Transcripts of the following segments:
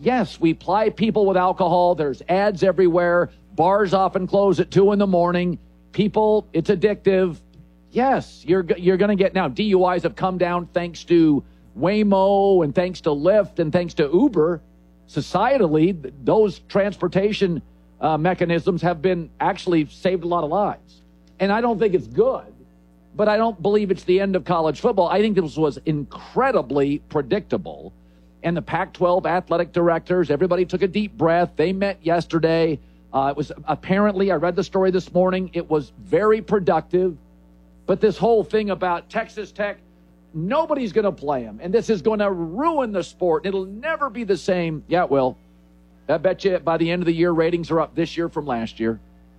Yes, we ply people with alcohol. There's ads everywhere. Bars often close at 2 in the morning. People, it's addictive. Yes, you're going to get now. DUIs have come down thanks to Waymo and thanks to Lyft and thanks to Uber. Societally, those transportation mechanisms have been actually saved a lot of lives. And I don't think it's good, but I don't believe it's the end of college football. I think this was incredibly predictable. And the Pac-12 athletic directors, everybody took a deep breath. They met yesterday. It was apparently, I read the story this morning, it was very productive. But this whole thing about Texas Tech, nobody's going to play them. And this is going to ruin the sport. It'll never be the same. Yeah, it will. I bet you by the end of the year, ratings are up this year from last year.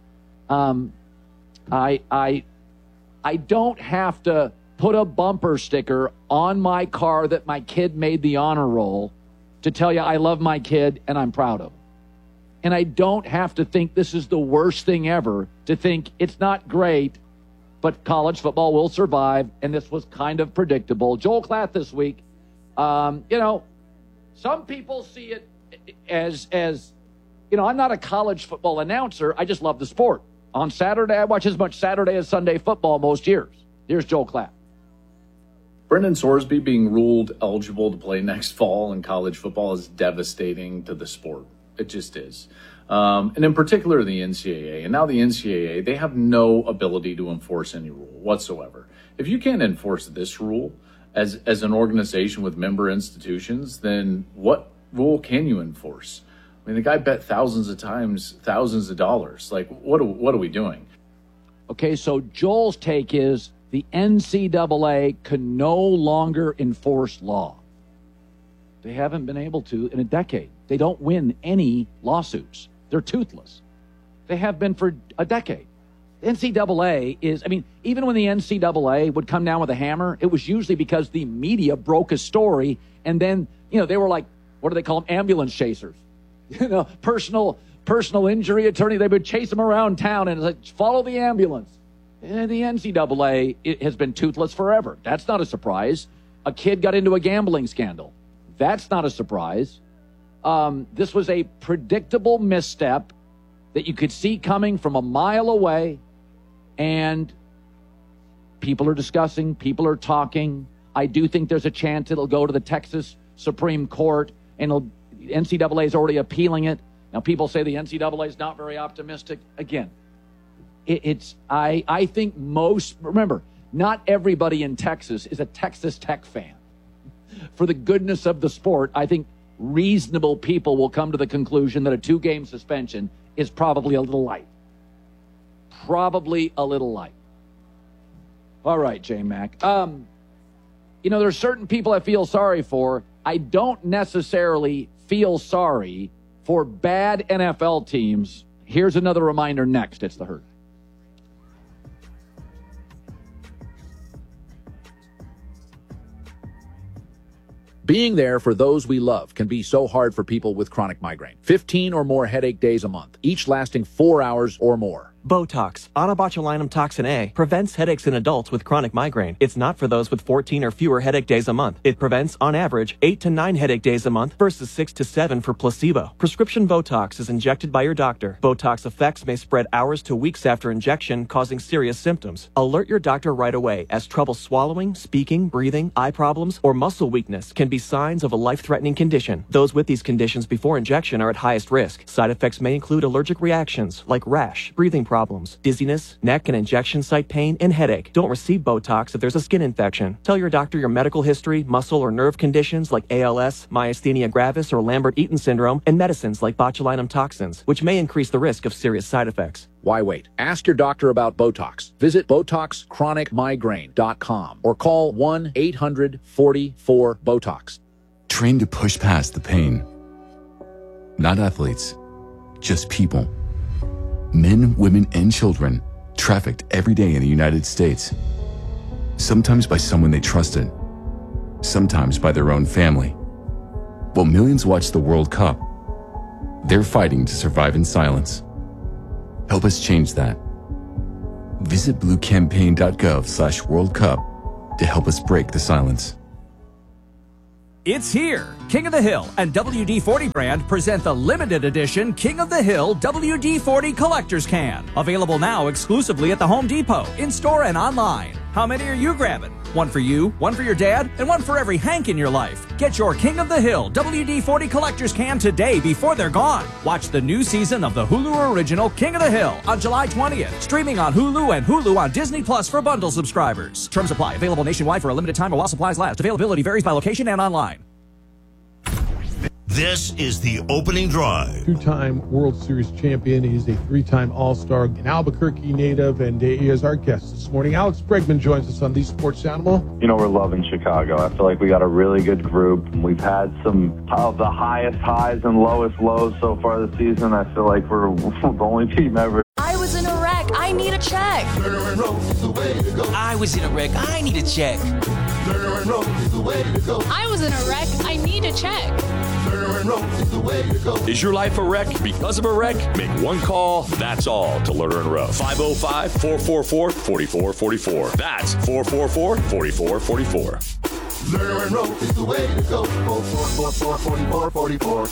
I don't have to put a bumper sticker on my car that my kid made the honor roll to tell you I love my kid and I'm proud of him. And I don't have to think this is the worst thing ever to think it's not great, but college football will survive, and this was kind of predictable. Joel Klatt this week, some people see it as I'm not a college football announcer. I just love the sport. On Saturday, I watch as much Saturday as Sunday football most years. Here's Joel Klatt. Brendan Sorsby being ruled eligible to play next fall in college football is devastating to the sport. It just is. And in particular, the NCAA. And now the NCAA, they have no ability to enforce any rule whatsoever. If you can't enforce this rule as an organization with member institutions, then what rule can you enforce? I mean, the guy bet thousands of times, thousands of dollars. Like, what are we doing? Okay, so Joel's take is the NCAA can no longer enforce law. They haven't been able to in a decade. They don't win any lawsuits. They're toothless. They have been for a decade. The NCAA is, even when the NCAA would come down with a hammer, it was usually because the media broke a story, and then, they were like, what do they call them? Ambulance chasers. Personal injury attorney. They would chase them around town and like, follow the ambulance. And the NCAA has been toothless forever. That's not a surprise. A kid got into a gambling scandal. That's not a surprise. This was a predictable misstep that you could see coming from a mile away, and people are discussing, people are talking. I do think there's a chance it'll go to the Texas Supreme Court, and the NCAA is already appealing it. Now, people say the NCAA is not very optimistic. Again, I think remember, not everybody in Texas is a Texas Tech fan. For the goodness of the sport, I think reasonable people will come to the conclusion that a 2-game suspension is probably a little light. Probably a little light. All right, J-Mac. There's certain people I feel sorry for. I don't necessarily feel sorry for bad NFL teams. Here's another reminder next. It's The Herd. Being there for those we love can be so hard for people with chronic migraine. 15 or more headache days a month, each lasting 4 hours or more. Botox, onabotulinum toxin A, prevents headaches in adults with chronic migraine. It's not for those with 14 or fewer headache days a month. It prevents, on average, 8 to 9 headache days a month versus 6 to 7 for placebo. Prescription Botox is injected by your doctor. Botox effects may spread hours to weeks after injection, causing serious symptoms. Alert your doctor right away, as trouble swallowing, speaking, breathing, eye problems, or muscle weakness can be signs of a life-threatening condition. Those with these conditions before injection are at highest risk. Side effects may include allergic reactions like rash, breathing problems, dizziness, neck and injection site pain, and headache. Don't receive Botox if there's a skin infection. Tell your doctor your medical history, muscle or nerve conditions like ALS, myasthenia gravis, or Lambert-Eaton syndrome, and medicines like botulinum toxins, which may increase the risk of serious side effects. Why wait? Ask your doctor about Botox. Visit BotoxChronicMigraine.com or call 1-800-44-BOTOX. Train to push past the pain. Not athletes, just people. Men, women, and children trafficked every day in the United States. Sometimes by someone they trusted, sometimes by their own family. While millions watch the World Cup, they're fighting to survive in silence. Help us change that. Visit bluecampaign.gov/World Cup to help us break the silence. It's here. King of the Hill and WD-40 brand present the limited edition King of the Hill WD-40 Collector's Can. Available now exclusively at the Home Depot, in-store and online. How many are you grabbing? One for you, one for your dad, and one for every Hank in your life. Get your King of the Hill WD-40 Collector's Can today before they're gone. Watch the new season of the Hulu original King of the Hill on July 20th. Streaming on Hulu and Hulu on Disney Plus for bundle subscribers. Terms apply. Available nationwide for a limited time while supplies last. Availability varies by location and online. This is the opening drive. Two-time World Series champion. He's a three-time All-Star, an Albuquerque native, and he is our guest this morning. Alex Bregman joins us on The Sports Animal. You know, we're loving Chicago. I feel like we got a really good group. We've had some of the highest highs and lowest lows so far this season. I feel like we're the only team ever. I was in a wreck. I need a check. I was in a wreck. I need a check. I was in a wreck. I need a check. Is your life a wreck because of a wreck? Make one call, that's all, to Lerner and Rowe. 505-444-4444. That's 444-4444. Lerner and Rowe is the way to go. 444-4444.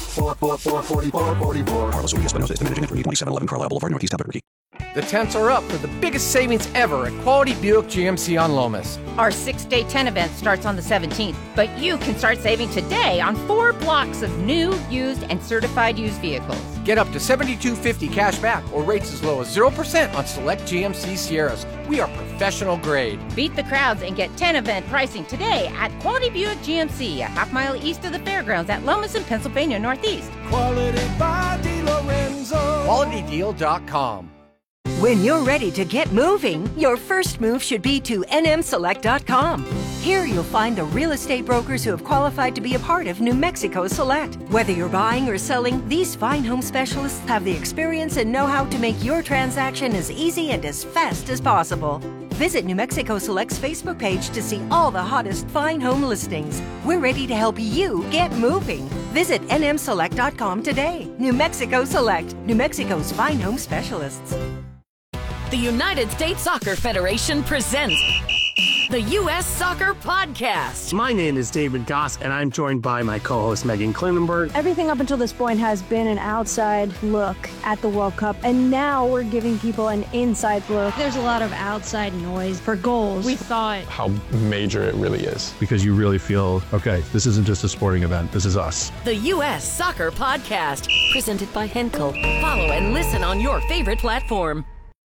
444-4444. Carlos Ruiz Espinosa is the managing editor, 2711 Carlisle Boulevard, Northeast Albuquerque. The temps are up for the biggest savings ever at Quality Buick GMC on Lomas. Our 6-day 10 event starts on the 17th, but you can start saving today on 4 blocks of new, used, and certified used vehicles. Get up to $72.50 cash back or rates as low as 0% on select GMC Sierras. We are professional grade. Beat the crowds and get 10 event pricing today at Quality Buick GMC, a half-mile east of the fairgrounds at Lomas in Pennsylvania Northeast. Quality by DeLorenzo. QualityDeal.com. When you're ready to get moving, your first move should be to nmselect.com. Here you'll find the real estate brokers who have qualified to be a part of New Mexico Select. Whether you're buying or selling, these fine home specialists have the experience and know-how to make your transaction as easy and as fast as possible. Visit New Mexico Select's Facebook page to see all the hottest fine home listings. We're ready to help you get moving. Visit nmselect.com today. New Mexico Select, New Mexico's fine home specialists. The United States Soccer Federation presents the U.S. Soccer Podcast. My name is David Goss, and I'm joined by my co-host Megan Klinenberg. Everything up until this point has been an outside look at the World Cup, and now we're giving people an inside look. There's a lot of outside noise for goals. We thought how major it really is, because you really feel, okay, this isn't just a sporting event, this is us. The U.S. Soccer Podcast, presented by Henkel. Follow and listen on your favorite platform.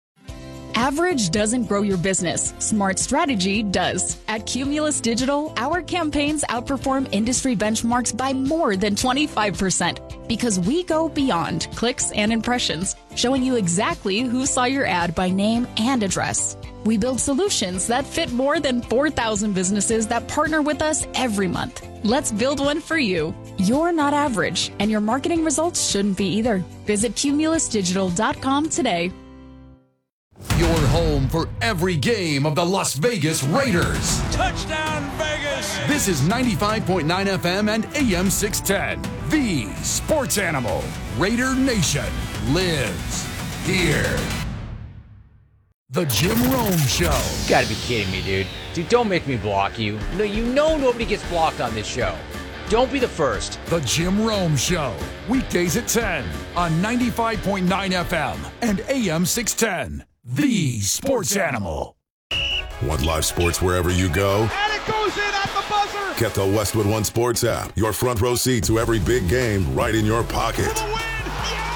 Average doesn't grow your business. Smart strategy does. At Cumulus Digital, our campaigns outperform industry benchmarks by more than 25% because we go beyond clicks and impressions, showing you exactly who saw your ad by name and address. We build solutions that fit more than 4,000 businesses that partner with us every month. Let's build one for you. You're not average, and your marketing results shouldn't be either. Visit cumulusdigital.com today. Your home for every game of the Las Vegas Raiders. Touchdown, Vegas! This is 95.9 FM and AM 610. The Sports Animal. Raider Nation lives here. The Jim Rome Show. You gotta be kidding me, dude. Dude, don't make me block you. No, you know nobody gets blocked on this show. Don't be the first. The Jim Rome Show. Weekdays at 10 on 95.9 FM and AM 610. The Sports Animal. Want live sports wherever you go? And it goes in at the buzzer. Get the Westwood One Sports app. Your front row seat to every big game right in your pocket. For the win. Yeah!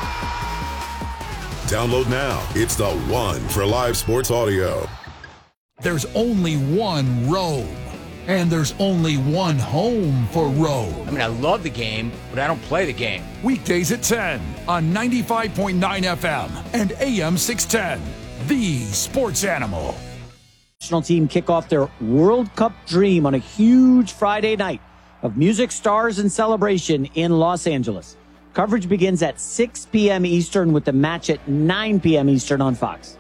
Download now. It's the one for live sports audio. There's only one Rome, and there's only one home for Rome. I mean, I love the game, but I don't play the game. Weekdays at 10 on 95.9 FM and AM 610. The Sports Animal. National team kick off their World Cup dream on a huge Friday night of music, stars, and celebration in Los Angeles. Coverage begins at 6 p.m. Eastern with the match at 9 p.m. Eastern on Fox.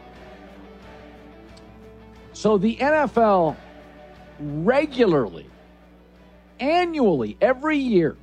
So the NFL regularly, annually, every year,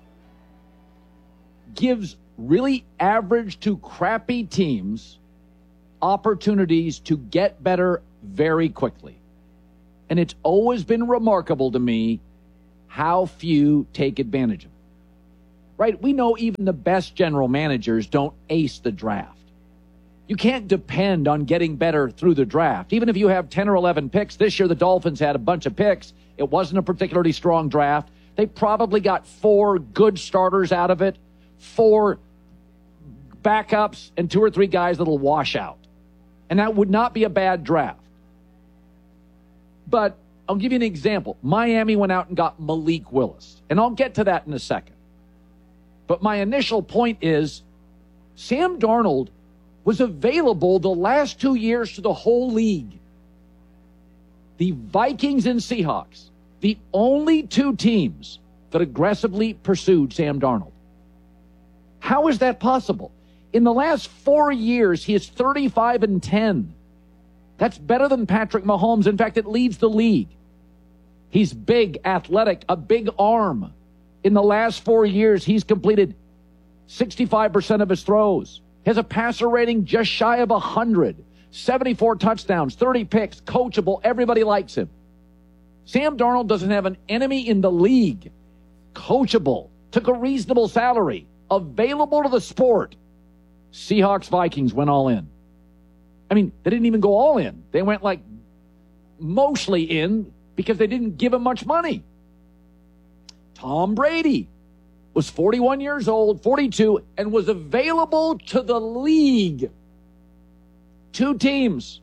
gives really average to crappy teams opportunities to get better very quickly. And it's always been remarkable to me how few take advantage of it. Right? We know even the best general managers don't ace the draft. You can't depend on getting better through the draft. Even if you have 10 or 11 picks, this year the Dolphins had a bunch of picks. It wasn't a particularly strong draft. They probably got 4 good starters out of it, 4 backups, and 2 or 3 guys that'll wash out. And that would not be a bad draft. But I'll give you an example. Miami went out and got Malik Willis. And I'll get to that in a second. But my initial point is Sam Darnold was available the last 2 years to the whole league. The Vikings and Seahawks, the only 2 teams that aggressively pursued Sam Darnold. How is that possible? In the last 4 years, he is 35-10. That's better than Patrick Mahomes. In fact, it leads the league. He's big, athletic, a big arm. In the last 4 years, he's completed 65% of his throws. Has a passer rating just shy of 100. 74 touchdowns, 30 picks, coachable. Everybody likes him. Sam Darnold doesn't have an enemy in the league. Coachable. Took a reasonable salary. Available to the sport. Seahawks, Vikings went all in. I mean, they didn't even go all in. They went like mostly in because they didn't give him much money. Tom Brady was 41 years old, 42, and was available to the league. 2 teams.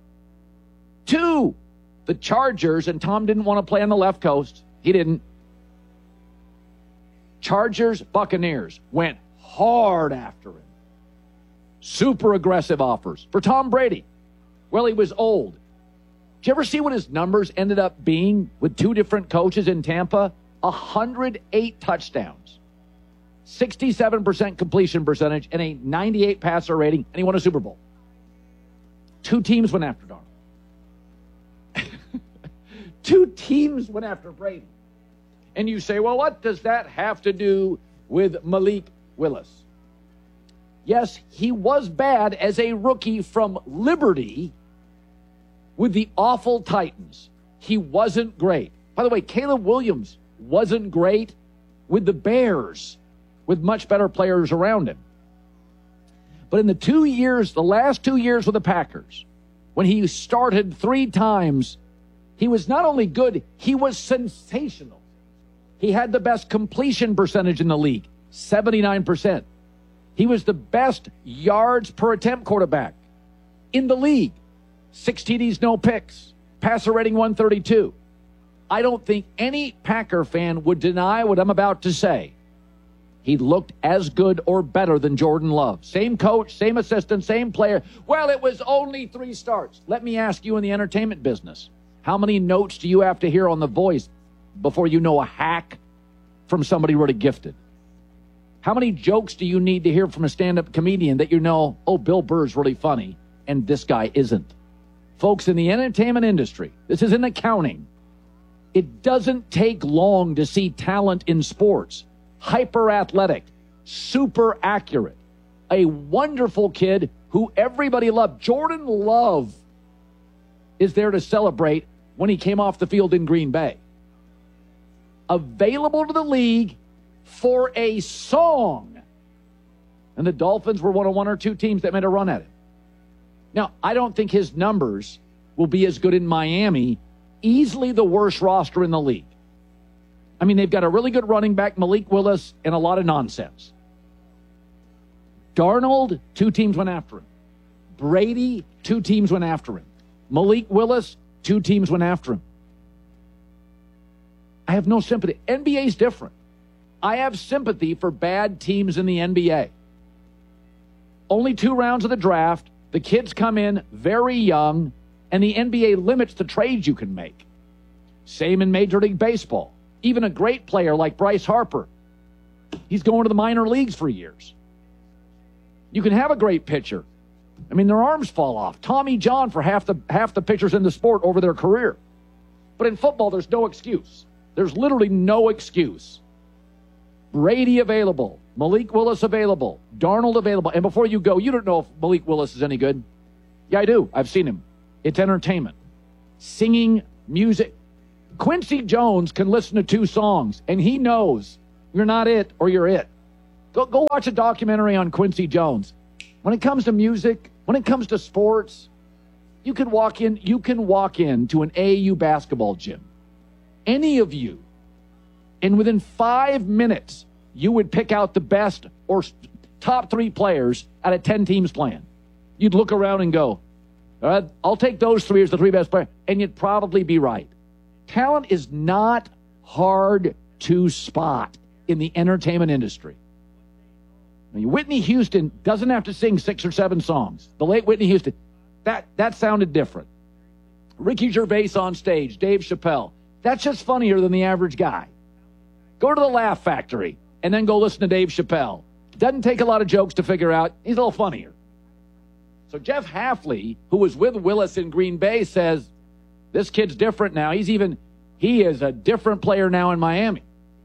2. The Chargers, and Tom didn't want to play on the left coast. He didn't. Chargers, Buccaneers went hard after him. Super aggressive offers for Tom Brady. Well, he was old. Did you ever see what his numbers ended up being with 2 different coaches in Tampa? 108 touchdowns, 67% completion percentage, and a 98 passer rating, and he won a Super Bowl. 2 teams went after Darnold. 2 teams went after Brady. And you say, well, what does that have to do with Malik Willis? Yes, he was bad as a rookie from Liberty with the awful Titans. He wasn't great. By the way, Caleb Williams wasn't great with the Bears, with much better players around him. But in the last 2 years with the Packers, when he started 3 times, he was not only good, he was sensational. He had the best completion percentage in the league, 79%. He was the best yards per attempt quarterback in the league. 6 TDs, no picks. Passer rating 132. I don't think any Packer fan would deny what I'm about to say. He looked as good or better than Jordan Love. Same coach, same assistant, same player. Well, it was only 3 starts. Let me ask you in the entertainment business, how many notes do you have to hear on The Voice before you know a hack from somebody really gifted? How many jokes do you need to hear from a stand-up comedian that you know, oh, Bill Burr's really funny, and this guy isn't? Folks, in the entertainment industry, this is in accounting, it doesn't take long to see talent in sports. Hyper athletic, super accurate, a wonderful kid who everybody loved. Jordan Love is there to celebrate when he came off the field in Green Bay. Available to the league for a song. And the Dolphins were one of 1 or 2 teams that made a run at him. Now, I don't think his numbers will be as good in Miami. Easily the worst roster in the league. I mean, they've got a really good running back, Malik Willis, and a lot of nonsense. Darnold, 2 teams went after him. Brady, 2 teams went after him. Malik Willis, 2 teams went after him. I have no sympathy. NBA's different. I have sympathy for bad teams in the NBA. Only 2 rounds of the draft. The kids come in very young, and the NBA limits the trades you can make. Same in Major League Baseball. Even a great player like Bryce Harper, he's going to the minor leagues for years. You can have a great pitcher. I mean, their arms fall off. Tommy John for half the pitchers in the sport over their career. But in football, there's no excuse. There's literally no excuse. Brady available. Malik Willis available. Darnold available. And before you go, you don't know if Malik Willis is any good. Yeah, I do. I've seen him. It's entertainment. Singing, music. Quincy Jones can listen to 2 songs, and he knows you're not it or you're it. Go watch a documentary on Quincy Jones. When it comes to music, when it comes to sports, you can walk into an AAU basketball gym. Any of you, and within 5 minutes, you would pick out the best or top 3 players out of 10 teams playing. You'd look around and go, all right, I'll take those 3 as the 3 best players, and you'd probably be right. Talent is not hard to spot in the entertainment industry. I mean, Whitney Houston doesn't have to sing 6 or 7 songs. The late Whitney Houston, that sounded different. Ricky Gervais on stage, Dave Chappelle, that's just funnier than the average guy. Go to the Laugh Factory and then go listen to Dave Chappelle. Doesn't take a lot of jokes to figure out. He's a little funnier. So Jeff Hafley, who was with Willis in Green Bay, says, this kid's different now. He is a different player now in Miami.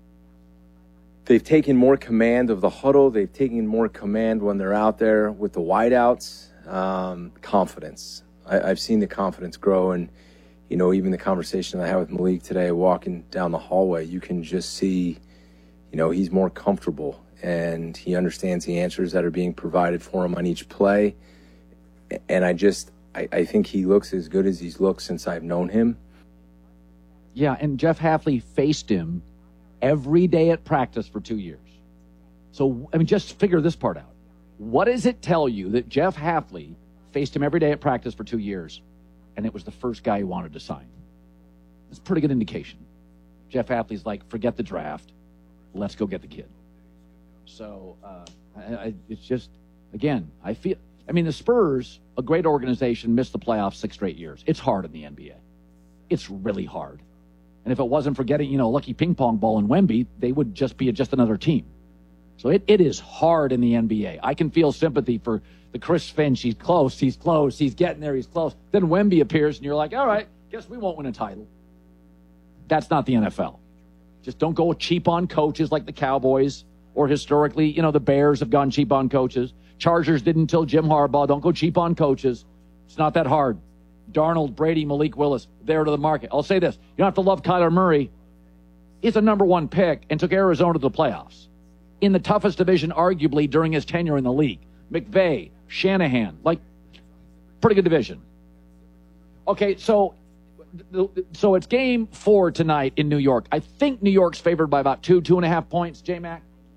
They've taken more command of the huddle. They've taken more command when they're out there with the wideouts. Confidence. I've seen the confidence grow, and even the conversation I had with Malik today, walking down the hallway, you can just see, he's more comfortable, and he understands the answers that are being provided for him on each play. And I think he looks as good as he's looked since I've known him. Yeah, and Jeff Hafley faced him every day at practice for 2 years. So, just figure this part out. What does it tell you that Jeff Hafley faced him every day at practice for 2 years, and it was the first guy he wanted to sign? That's a pretty good indication. Jeff Hafley's like, forget the draft. Let's go get the kid. So, it's just, again, the Spurs, a great organization, missed the playoffs 6 straight years. It's hard in the NBA. It's really hard. And if it wasn't for getting, lucky ping pong ball in Wemby, they would just be just another team. So it is hard in the NBA. I can feel sympathy for the Chris Finch. He's close, he's getting there, he's close. Then Wemby appears, and you're like, all right, guess we won't win a title. That's not the NFL. Just don't go cheap on coaches like the Cowboys, or historically, the Bears have gone cheap on coaches. Chargers didn't until Jim Harbaugh. Don't go cheap on coaches. It's not that hard. Darnold, Brady, Malik Willis, there to the market. I'll say this. You don't have to love Kyler Murray. He's a number 1 pick and took Arizona to the playoffs in the toughest division, arguably, during his tenure in the league. McVay, Shanahan, pretty good division. Okay, so it's game 4 tonight in New York. I think New York's favored by about 2.5 points, J-Mac.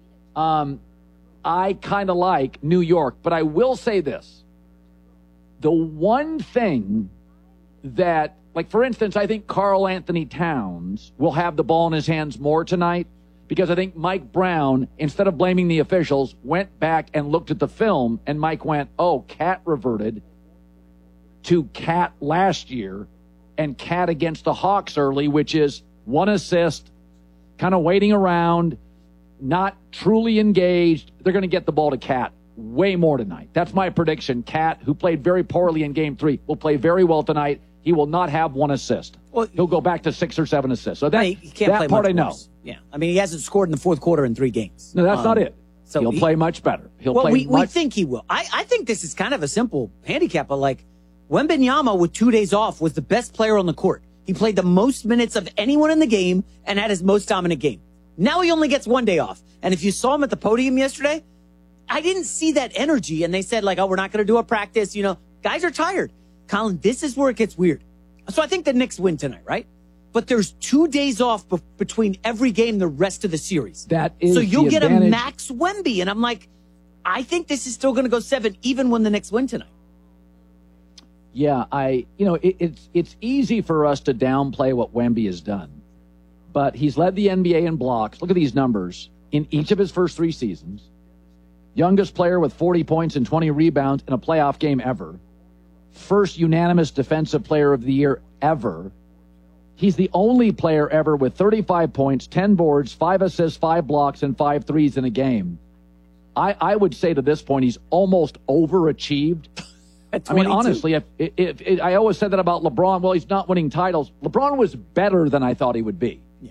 I kind of like New York, but I will say this. The one thing that, for instance, I think Karl Anthony Towns will have the ball in his hands more tonight, because I think Mike Brown, instead of blaming the officials, went back and looked at the film, and Mike went, oh, Cat reverted to Cat last year, and Cat against the Hawks early, which is 1 assist, kind of waiting around, not truly engaged. They're going to get the ball to Cat way more tonight. That's my prediction. Cat, who played very poorly in Game 3, will play very well tonight. He will not have 1 assist. Well, he'll go back to 6 or 7 assists. So that part I know. Yeah, he hasn't scored in the fourth quarter in 3 games. No, that's not it. So he'll play much better. We think he will. I think this is kind of a simple handicap, but Wembanyama with 2 days off was the best player on the court. He played the most minutes of anyone in the game and had his most dominant game. Now he only gets 1 day off. And if you saw him at the podium yesterday, I didn't see that energy. And they said, oh, we're not going to do a practice. Guys are tired. Colin, this is where it gets weird. So I think the Knicks win tonight, right? But there's 2 days off between every game the rest of the series. That is so you'll get advantage. A max Wemby. And I'm like, I think this is still going to go 7 even when the Knicks win tonight. Yeah, it's easy for us to downplay what Wemby has done. But he's led the NBA in blocks. Look at these numbers. In each of his first 3 seasons. Youngest player with 40 points and 20 rebounds in a playoff game ever. First unanimous defensive player of the year ever. He's the only player ever with 35 points, 10 boards, 5 assists, 5 blocks, and 5 threes in a game. I would say to this point he's almost overachieved. Honestly, if I always said that about LeBron. Well, he's not winning titles. LeBron was better than I thought he would be. Yeah.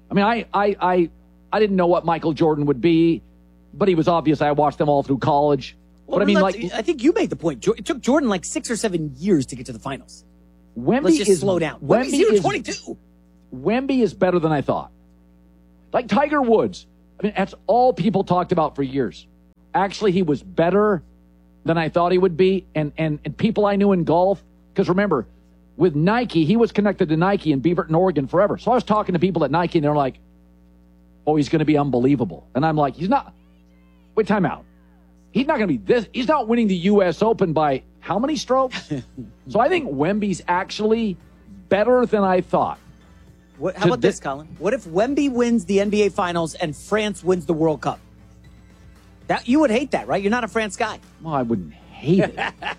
I didn't know what Michael Jordan would be, but he was obvious. I watched them all through college. Well, but I think you made the point. It took Jordan 6 or 7 years to get to the finals. Let's just slow down. Wemby's 22. Wemby is better than I thought. Like Tiger Woods. I mean, that's all people talked about for years. Actually, he was better than I thought he would be. And people I knew in golf, because remember, with Nike, he was connected to Nike in Beaverton, Oregon forever. So I was talking to people at Nike, and they're like, oh, he's going to be unbelievable. And I'm like, he's not. Wait, time out. He's not going to be this. He's not winning the U.S. Open by how many strokes? So I think Wemby's actually better than I thought. How about this, Colin? What if Wemby wins the NBA Finals and France wins the World Cup? That you would hate that, right? You're not a France guy. Well, I wouldn't hate it.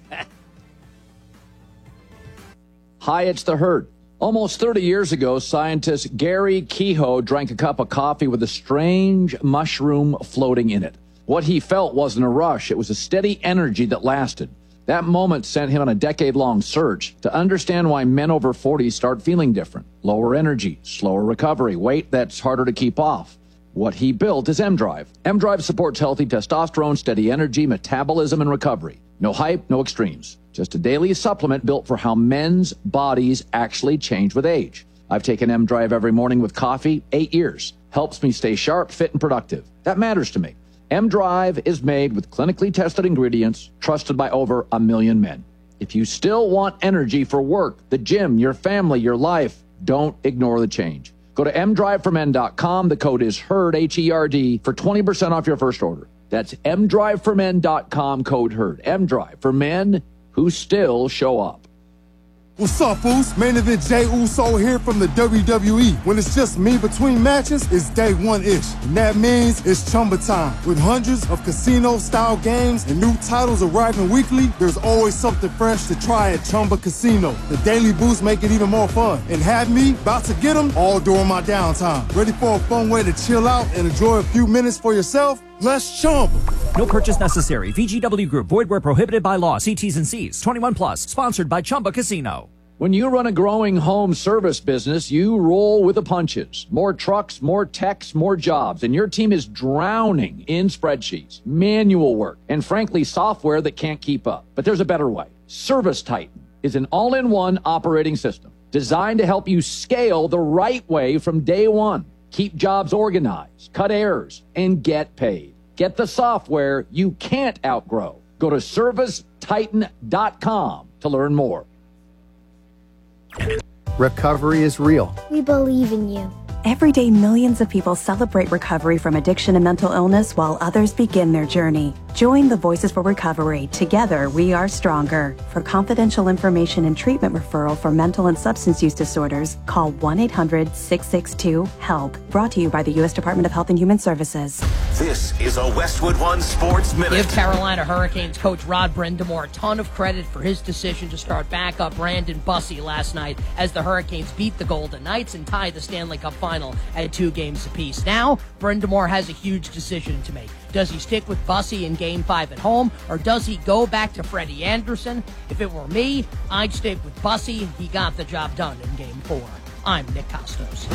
Hi, it's The Herd. Almost 30 years ago, scientist Gary Kehoe drank a cup of coffee with a strange mushroom floating in it. What he felt wasn't a rush. It was a steady energy that lasted. That moment sent him on a decade-long search to understand why men over 40 start feeling different. Lower energy, slower recovery, weight that's harder to keep off. What he built is M-Drive. M-Drive supports healthy testosterone, steady energy, metabolism, and recovery. No hype, no extremes. Just a daily supplement built for how men's bodies actually change with age. I've taken M-Drive every morning with coffee, 8 years. Helps me stay sharp, fit, and productive. That matters to me. M-Drive is made with clinically tested ingredients, trusted by over 1 million men. If you still want energy for work, the gym, your family, your life, don't ignore the change. Go to mdriveformen.com. The code is HERD, H-E-R-D, for 20% off your first order. That's mdriveformen.com, code HERD. M-Drive for men who still show up. What's up, Foos? Main event Jey Uso here from the WWE. When it's just me between matches, it's day one-ish. And that means it's Chumba time. With hundreds of casino-style games and new titles arriving weekly, there's always something fresh to try at Chumba Casino. The daily boosts make it even more fun. And have me about to get them all during my downtime. Ready for a fun way to chill out and enjoy a few minutes for yourself? Let's Chumba. No purchase necessary. VGW Group. Void where prohibited by law. See T's and C's. 21 plus. Sponsored by Chumba Casino. When you run a growing home service business, you roll with the punches. More trucks, more techs, more jobs. And your team is drowning in spreadsheets, manual work, and frankly, software that can't keep up. But there's a better way. Service Titan is an all-in-one operating system designed to help you scale the right way from day one. Keep jobs organized, cut errors, and get paid. Get the software you can't outgrow. Go to ServiceTitan.com to learn more. Recovery is real. We believe in you. Every day, millions of people celebrate recovery from addiction and mental illness while others begin their journey. Join the Voices for Recovery. Together, we are stronger. For confidential information and treatment referral for mental and substance use disorders, call 1-800-662-HELP. Brought to you by the U.S. Department of Health and Human Services. This is a Westwood One Sports Minute. Give Carolina Hurricanes coach Rod Brind'Amour a ton of credit for his decision to start backup Brandon Bussey last night as the Hurricanes beat the Golden Knights and tie the Stanley Cup Final at 2 games apiece. Now, Brind'Amour has a huge decision to make. Does he stick with Bussey in Game 5 at home, or does he go back to Freddie Anderson? If it were me, I'd stick with Bussey. He got the job done in Game 4. I'm Nick Costos.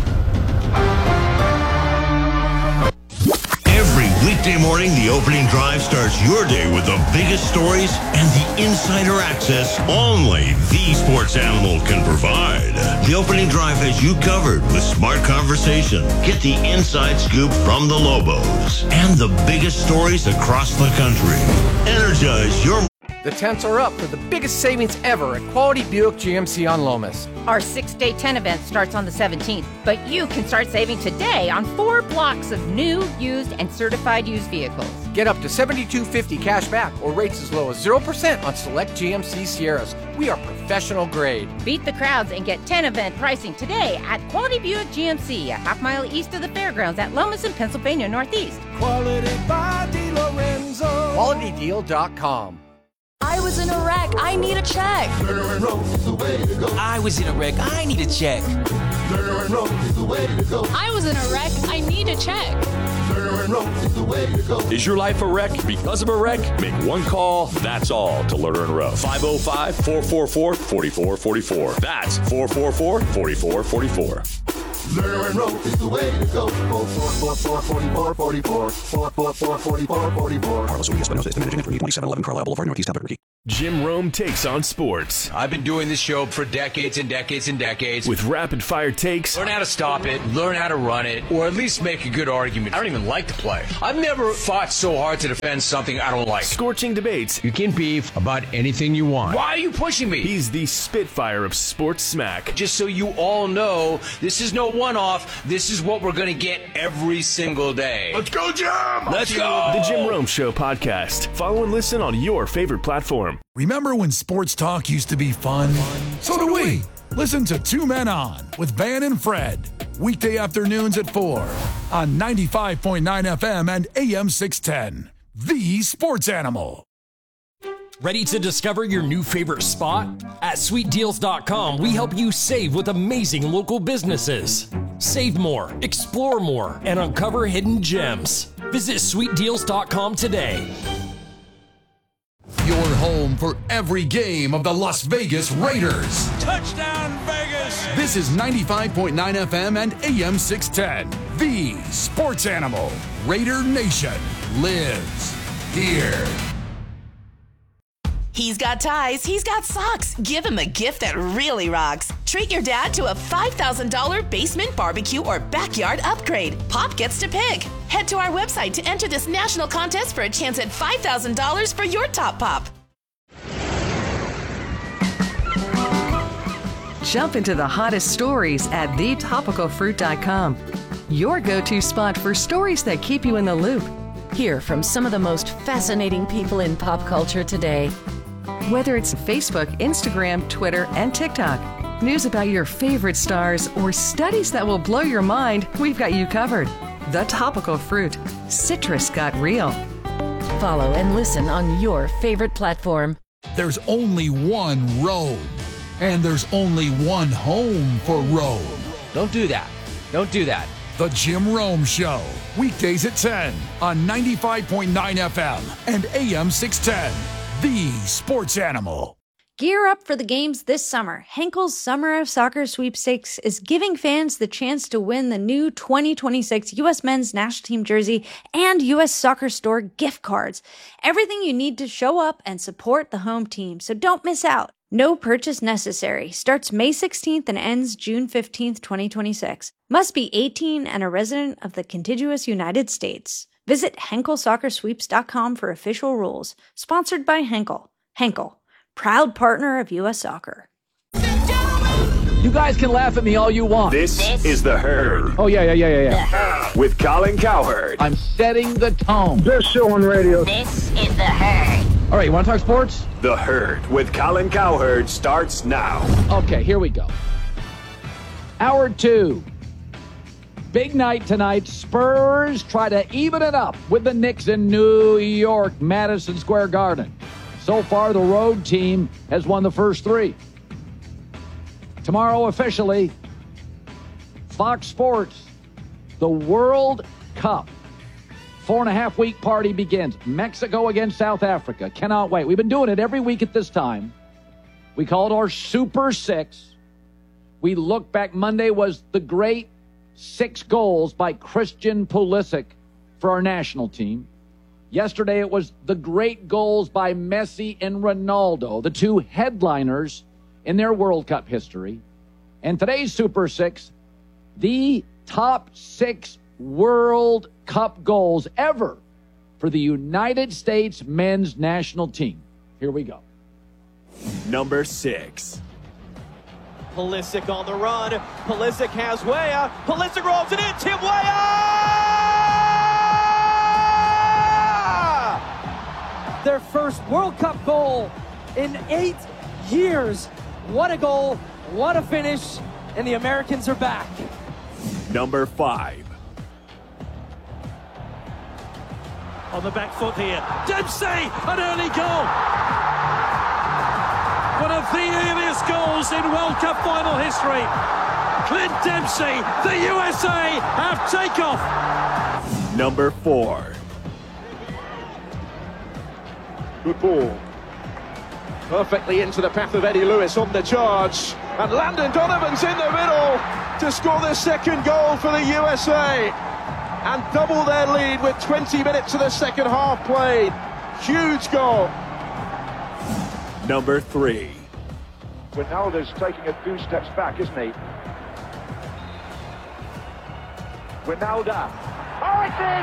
Every weekday morning, the opening drive starts your day with the biggest stories and the insider access only the Sports Animal can provide. The opening drive has you covered with smart conversation. Get the inside scoop from the Lobos and the biggest stories across the country. Energize your... The temps are up for the biggest savings ever at Quality Buick GMC on Lomas. Our 6-day 10 event starts on the 17th, but you can start saving today on 4 blocks of new, used, and certified used vehicles. Get up to $72.50 cash back or rates as low as 0% on select GMC Sierras. We are professional grade. Beat the crowds and get 10 event pricing today at Quality Buick GMC, a half-mile east of the fairgrounds at Lomas in Pennsylvania Northeast. Quality by DeLorenzo. QualityDeal.com. I was in a wreck. I need a check. Darren Road is the way to go. I was in a wreck. I need a check. Darren Road is the way to go. I was in a wreck. I need a check. Darren Road is the way to go. Is your life a wreck because of a wreck? Make one call, that's all, to Lerner and Rowe. 505-444-4444. That's 444-4444. Darren Road is the way to go. 444-4444. 444-4444. Carlos Urias, Espinosa, Estimated for 2711 Carlisle Boulevard, Northeast Albuquerque. Jim Rome takes on sports. I've been doing this show for decades and decades and decades. With rapid-fire takes. Learn how to stop it, learn how to run it, or at least make a good argument. I don't even like to play. I've never fought so hard to defend something I don't like. Scorching debates. You can beef about anything you want. Why are you pushing me? He's the Spitfire of sports smack. Just so you all know, this is no one-off. This is what we're going to get every single day. Let's go, Jim! Let's go! The Jim Rome Show podcast. Follow and listen on your favorite platform. Remember when sports talk used to be fun? So do we. Listen to Two Men On with Van and Fred. Weekday afternoons at 4 on 95.9 FM and AM 610. The Sports Animal. Ready to discover your new favorite spot? At sweetdeals.com, we help you save with amazing local businesses. Save more, explore more, and uncover hidden gems. Visit sweetdeals.com today. Your home for every game of the Las Vegas Raiders. Touchdown, Vegas! This is 95.9 FM and AM 610. The Sports Animal. Raider Nation lives here. He's got ties, he's got socks. Give him a gift that really rocks. Treat your dad to a $5,000 basement barbecue or backyard upgrade. Pop gets to pick. Head to our website to enter this national contest for a chance at $5,000 for your top pop. Jump into the hottest stories at thetopicalfruit.com. Your go-to spot for stories that keep you in the loop. Hear from some of the most fascinating people in pop culture today. Whether it's Facebook, Instagram, Twitter, and TikTok, news about your favorite stars, or studies that will blow your mind, we've got you covered. The Topical Fruit. Citrus got real. Follow and listen on your favorite platform. There's only one Rome, and there's only one home for Rome. Don't do that. Don't do that. The Jim Rome Show. Weekdays at 10 on 95.9 FM and AM 610. The Sports Animal. Gear up for the games this summer. Henkel's Summer of Soccer Sweepstakes is giving fans the chance to win the new 2026 U.S. Men's National Team jersey and U.S. Soccer Store gift cards. Everything you need to show up and support the home team, so don't miss out. No purchase necessary. Starts May 16th and ends June 15th, 2026. Must be 18 and a resident of the contiguous United States. Visit HenkelSoccerSweeps.com for official rules. Sponsored by Henkel. Henkel, proud partner of U.S. Soccer. You guys can laugh at me all you want. This is The Herd. Oh, yeah. With Colin Cowherd. I'm setting the tone. Best show on radio. This is The Herd. All right, you want to talk sports? The Herd with Colin Cowherd starts now. Okay, here we go. Hour 2. Big night tonight. Spurs try to even it up with the Knicks in New York, Madison Square Garden. So far, the road team has won the first 3. Tomorrow, officially, Fox Sports, the World Cup 4.5-week party begins. Mexico against South Africa. Cannot wait. We've been doing it every week at this time. We call it our Super 6. We look back. Monday was the great 6 goals by Christian Pulisic for our national team. Yesterday it was the great goals by Messi and Ronaldo, the 2 headliners in their World Cup history. And today's Super 6, the top 6 World Cup goals ever for the United States men's national team. Here we go. Number 6. Pulisic on the run. Pulisic has Weah. Pulisic rolls it in. Tim Weah! Their first World Cup goal in 8 years. What a goal. What a finish. And the Americans are back. Number 5. On the back foot here. Dempsey, an early goal. One of the earliest goals in World Cup final history. Clint Dempsey, the USA have takeoff. Number 4. Good ball. Perfectly into the path of Eddie Lewis on the charge. And Landon Donovan's in the middle to score the second goal for the USA. And double their lead with 20 minutes of the second half played. Huge goal. Number 3. Wijnaldum's taking a few steps back, isn't he? Wijnaldum. Oh, it's in!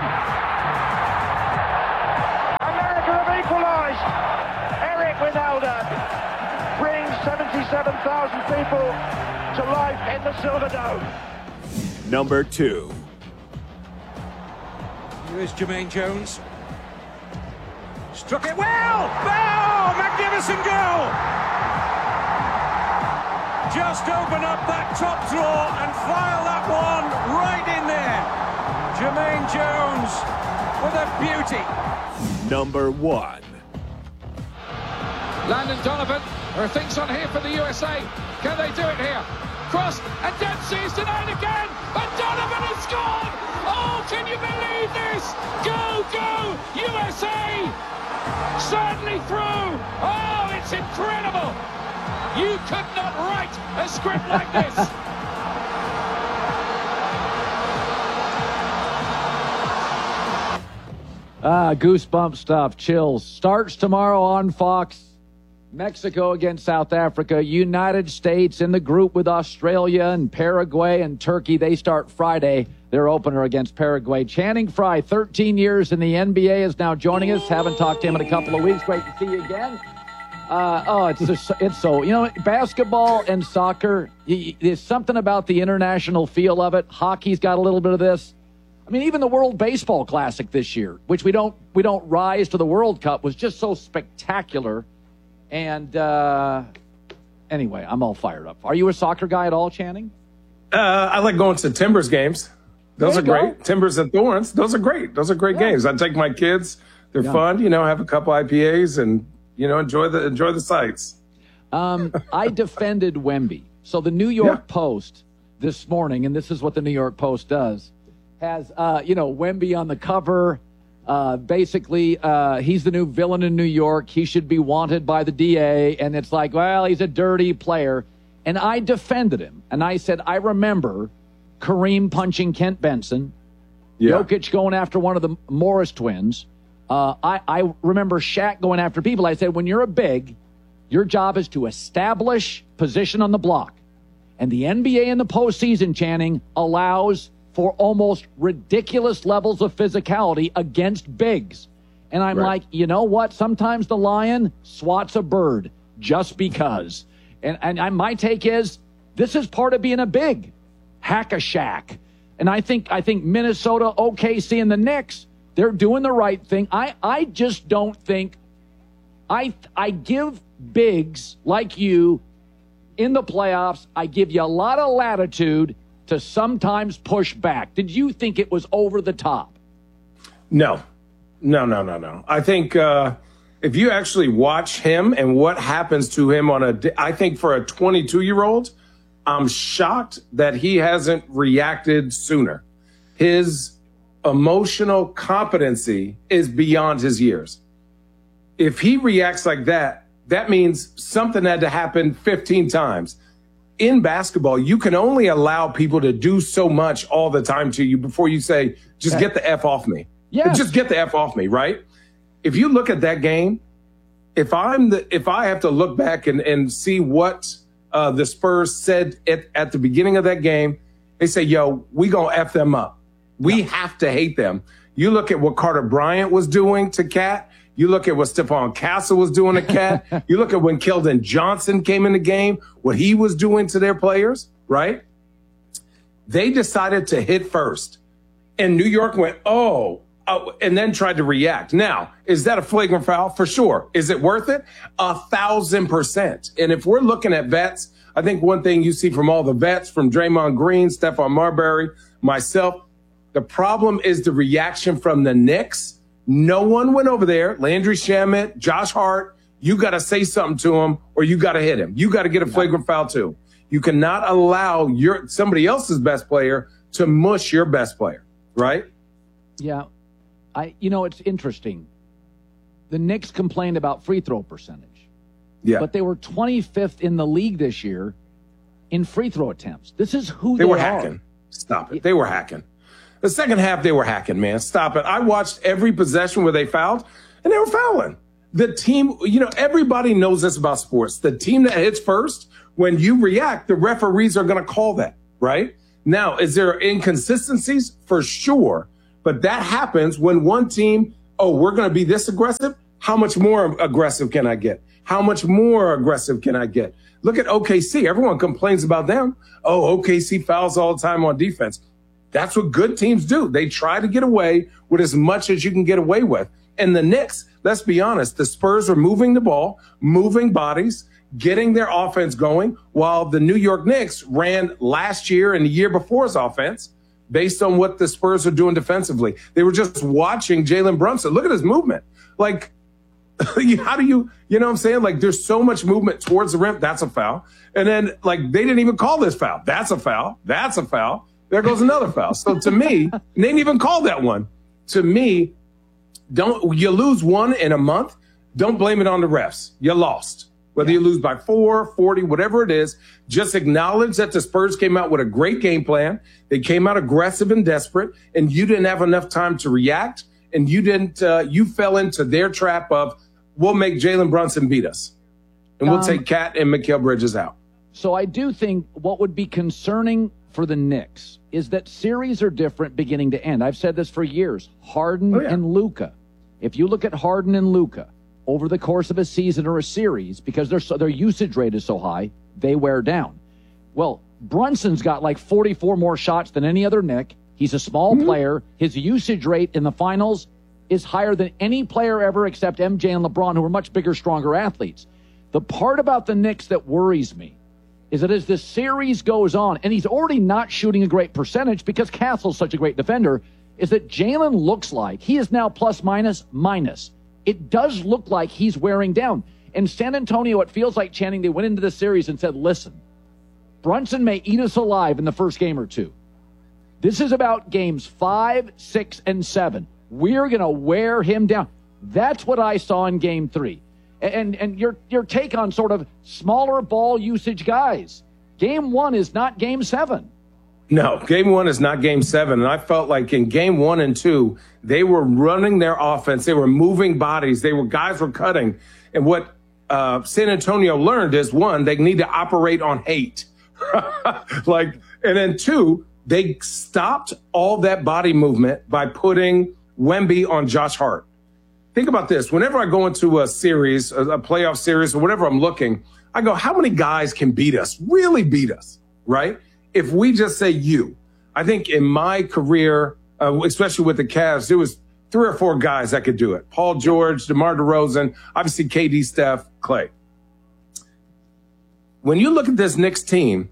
America have equalised! Eric Wijnaldum brings 77,000 people to life in the Silver Dome. Number 2. Here's Jermaine Jones. Struck it well! Oh, magnificent goal! Just open up that top drawer and file that one right in there. Jermaine Jones with a beauty. Number 1. Landon Donovan, there are things on here for the USA. Can they do it here? Cross, and Dempsey's denied again, and Donovan has scored! Oh, can you believe this? Go, go, USA! Certainly through. Oh, it's incredible. You could not write a script like this. Goosebump stuff, chills. Starts tomorrow on Fox. Mexico against South Africa. United States in the group with Australia and Paraguay and Turkey. They start Friday. Their opener against Paraguay. Channing Frye, 13 years in the NBA, is now joining us. Haven't talked to him in a couple of weeks. Great to see you again. It's so, you know, basketball and soccer, there's something about the international feel of it. Hockey's got a little bit of this. I mean, even the World Baseball Classic this year, which we don't rise to the World Cup, was just so spectacular. And anyway, I'm all fired up. Are you a soccer guy at all, Channing? I like going to Timbers games. Those are great. Timbers and Thorns. Those are great. Those are great games. I take my kids. They're fun. You know, have a couple IPAs and, you know, enjoy the sights. I defended Wemby. So the New York Post this morning, and this is what the New York Post does, has, Wemby on the cover. Basically, he's the new villain in New York. He should be wanted by the DA. And it's like, well, he's a dirty player. And I defended him. And I said, I remember Kareem punching Kent Benson, Jokic going after one of the Morris twins. I remember Shaq going after people. I said, when you're a big, your job is to establish position on the block. And the NBA in the postseason, Channing, allows for almost ridiculous levels of physicality against bigs. And I'm like, you know what? Sometimes the lion swats a bird just because. And my take is, this is part of being a big. Hack a Shack. And I think Minnesota, OKC, and the Knicks, they're doing the right thing. I just don't think I give bigs like you in the playoffs, I give you a lot of latitude to sometimes push back. Did you think it was over the top? No. I think if you actually watch him and what happens to him I think for a 22-year-old, I'm shocked that he hasn't reacted sooner. His emotional competency is beyond his years. If he reacts like that, that means something had to happen 15 times. In basketball, you can only allow people to do so much all the time to you before you say, just get the F off me. Yeah. Just get the F off me, right? If you look at that game, if I have to look back and see what the Spurs said at the beginning of that game, they say, yo, we gonna F them up. We have to hate them. You look at what Carter Bryant was doing to Cat. You look at what Stephon Castle was doing to Cat. You look at when Keldon Johnson came in the game, what he was doing to their players, right? They decided to hit first. And New York went, and then tried to react. Now, is that a flagrant foul? For sure. Is it worth it? 1,000%. And if we're looking at vets, I think one thing you see from all the vets, from Draymond Green, Stephon Marbury, myself, the problem is the reaction from the Knicks. No one went over there. Landry Shamet, Josh Hart, you got to say something to him or you got to hit him. You got to get a flagrant foul too. You cannot allow somebody else's best player to mush your best player, right? Yeah. It's interesting. The Knicks complained about free throw percentage. Yeah. But they were 25th in the league this year in free throw attempts. This is who they were hacking. Stop it. They were hacking. The second half, they were hacking, man. Stop it. I watched every possession where they fouled, and they were fouling. the team, everybody knows this about sports. The team that hits first, when you react, the referees are going to call that, right? Now, is there inconsistencies? For sure. But that happens when one team, we're going to be this aggressive. How much more aggressive can I get? How much more aggressive can I get? Look at OKC. Everyone complains about them. OKC fouls all the time on defense. That's what good teams do. They try to get away with as much as you can get away with. And the Knicks, let's be honest, the Spurs are moving the ball, moving bodies, getting their offense going, while the New York Knicks ran last year and the year before's offense based on what the Spurs are doing defensively. They were just watching Jalen Brunson. Look at his movement. Like, how do you know what I'm saying? Like, there's so much movement towards the rim. That's a foul. And then, like, they didn't even call this foul. That's a foul. That's a foul. There goes another foul. So to me, they didn't even call that one. To me, you lose one in a month, don't blame it on the refs. You lost. Whether you lose by 4, 40, whatever it is, just acknowledge that the Spurs came out with a great game plan. They came out aggressive and desperate, and you didn't have enough time to react. And you fell into their trap of, we'll make Jalen Brunson beat us. And we'll take Cat and Mikal Bridges out. So I do think what would be concerning for the Knicks is that series are different beginning to end. I've said this for years. Harden and Luka. If you look at Harden and Luka over the course of a season or a series, because their usage rate is so high, they wear down. Well, Brunson's got like 44 more shots than any other Knick. He's a small player. His usage rate in the finals is higher than any player ever except MJ and LeBron, who are much bigger, stronger athletes. The part about the Knicks that worries me is that as the series goes on, and he's already not shooting a great percentage because Castle's such a great defender, is that Jalen looks like he is now plus minus. It does look like he's wearing down. In San Antonio, it feels like, Channing, they went into the series and said, listen, Brunson may eat us alive in the first game or two. This is about games 5, 6, and 7. We're going to wear him down. That's what I saw in game 3. And your take on sort of smaller ball usage guys. Game 1 is not game 7. No, game 1 is not game 7. And I felt like in game 1 and 2, they were running their offense. They were moving bodies. Guys were cutting. And what San Antonio learned is, 1, they need to operate on hate. And then 2, they stopped all that body movement by putting Wemby on Josh Hart. Think about this. Whenever I go into a series, a playoff series, or whatever I'm looking, I go, how many guys can beat us, really beat us, right? If we just say I think in my career, especially with the Cavs, there was 3 or 4 guys that could do it. Paul George, DeMar DeRozan, obviously KD, Steph, Clay. When you look at this Knicks team,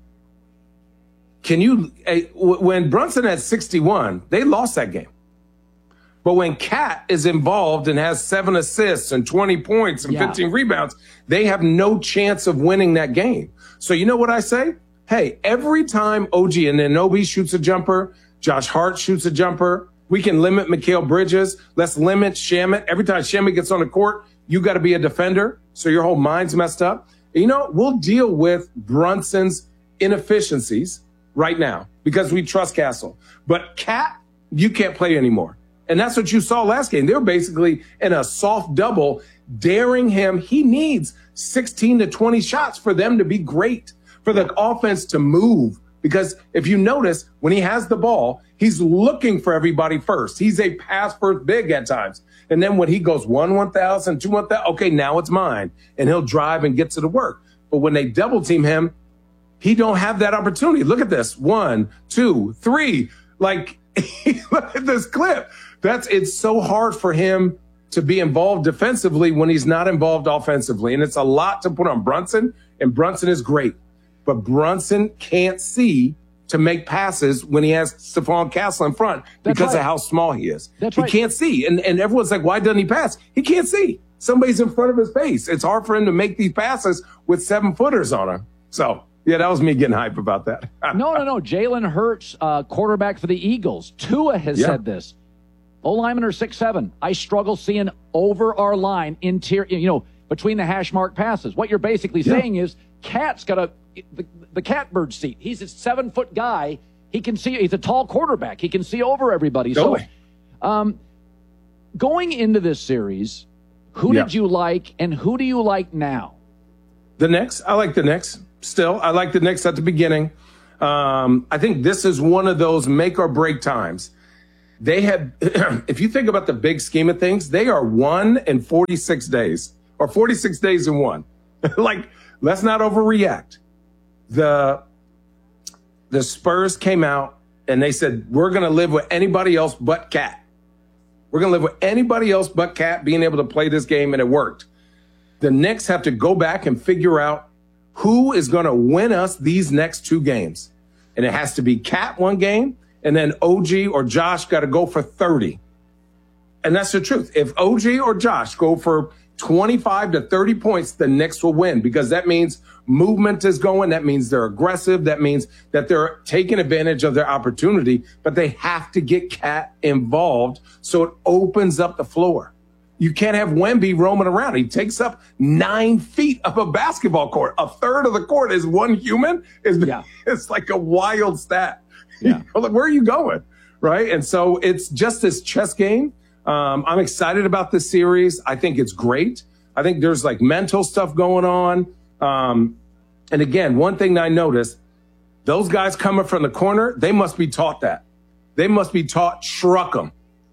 when Brunson had 61, they lost that game. But when Cat is involved and has 7 assists and 20 points and 15 rebounds, they have no chance of winning that game. So you know what I say? Hey, every time OG Anunoby shoots a jumper, Josh Hart shoots a jumper, we can limit Mikal Bridges. Let's limit Shamet. Every time Shamet gets on the court, you got to be a defender, so your whole mind's messed up. And we'll deal with Brunson's inefficiencies right now because we trust Castle. But Cat, you can't play anymore. And that's what you saw last game. They were basically in a soft double, daring him. He needs 16 to 20 shots for them to be great, for the offense to move. Because if you notice, when he has the ball, he's looking for everybody first. He's a pass-first big at times. And then when he goes 1,000, 2, 1,000, okay, now it's mine. And he'll drive and get to the work. But when they double-team him, he don't have that opportunity. Look at this. 1, 2, 3. Like, look at this clip. It's so hard for him to be involved defensively when he's not involved offensively. And it's a lot to put on Brunson, and Brunson is great. But Brunson can't see to make passes when he has Stephon Castle in front because of how small he is. He can't see. And everyone's like, why doesn't he pass? He can't see. Somebody's in front of his face. It's hard for him to make these passes with 7-footers on him. So, yeah, that was me getting hype about that. No. Jalen Hurts, quarterback for the Eagles. Tua has said this. O-linemen are 6'7". I struggle seeing over our line interior, between the hash mark passes. What you're basically saying is Cat's got the catbird seat. He's a 7-foot guy. He can see. He's a tall quarterback. He can see over everybody. Totally. So, going into this series, Who did you like, and who do you like now? The Knicks. I like the Knicks. Still, I like the Knicks at the beginning. I think this is one of those make or break times. They have, if you think about the big scheme of things, they are 1 in 46 days, or 46 days in 1. Like, let's not overreact. The Spurs came out and they said, we're going to live with anybody else but Cat. We're going to live with anybody else but Cat being able to play this game, and it worked. The Knicks have to go back and figure out who is going to win us these next 2 games. And it has to be Cat one game, and then OG or Josh got to go for 30. And that's the truth. If OG or Josh go for 25 to 30 points, the Knicks will win, because that means movement is going. That means they're aggressive. That means that they're taking advantage of their opportunity, but they have to get Cat involved so it opens up the floor. You can't have Wemby roaming around. He takes up 9 feet of a basketball court. A third of the court is one human. It's like a wild stat. Yeah. Like, where are you going? Right. And so it's just this chess game. I'm excited about this series. I think it's great. I think there's like mental stuff going on. And again, one thing that I noticed, those guys coming from the corner, they must be taught that. They must be taught, truck them.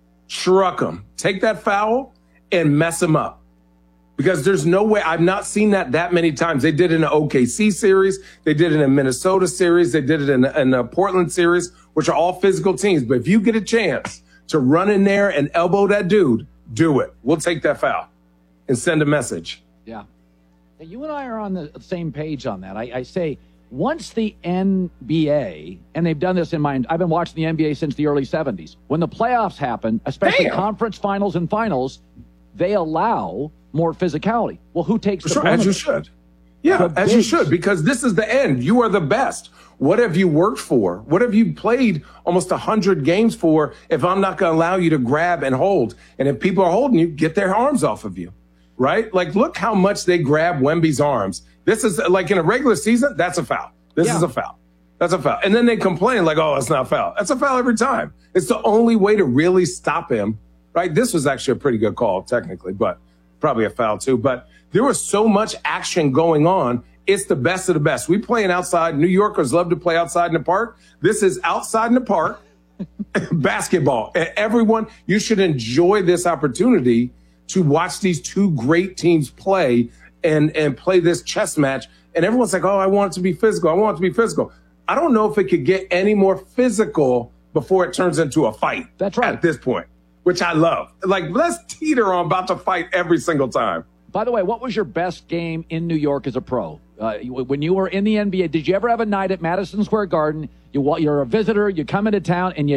Take that foul and mess them up. Because there's no way, I've not seen that many times. They did it in the OKC series. They did it in a Minnesota series. They did it in the Portland series, which are all physical teams. But if you get a chance to run in there and elbow that dude, do it. We'll take that foul and send a message. Yeah. You and I are on the same page on that. I say, once the NBA, and they've done this I've been watching the NBA since the early 70s. When the playoffs happen, especially conference finals and finals, they allow more physicality. Well, who takes the as you should. Yeah, as you should, because this is the end. You are the best. What have you worked for? What have you played almost 100 games for if I'm not going to allow you to grab and hold? And if people are holding you, get their arms off of you, right? Like, look how much they grab Wemby's arms. This is like in a regular season, that's a foul. This is a foul. That's a foul. And then they complain like, oh, it's not a foul. That's a foul every time. It's the only way to really stop him, right? This was actually a pretty good call, technically, but probably a foul too. But there was so much action going on. It's the best of the best. We playing outside. New Yorkers love to play outside in the park. This is outside in the park basketball. And everyone, you should enjoy this opportunity to watch these 2 great teams play and play this chess match. And everyone's like, oh, I want it to be physical. I want it to be physical. I don't know if it could get any more physical before it turns into a fight. That's right. At this point, which I love. Like, let's teeter on about to fight every single time. By the way, what was your best game in New York as a pro? When you were in the NBA, did you ever have a night at Madison Square Garden? You're a visitor, you come into town, and